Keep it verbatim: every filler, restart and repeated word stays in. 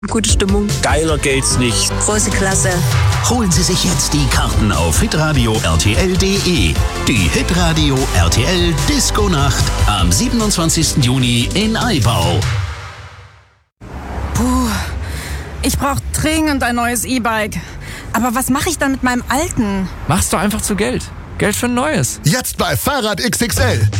Gute Stimmung. Geiler geht's nicht. Große Klasse. Holen Sie sich jetzt die Karten auf hitradio R T L punkt de. Die Hitradio R T L Disco Nacht am siebenundzwanzigsten Juni in Aibau. Puh, ich brauche dringend ein neues E-Bike. Aber was mache ich dann mit meinem alten? Mach's doch einfach zu Geld. Geld für ein neues. Jetzt bei Fahrrad X X L.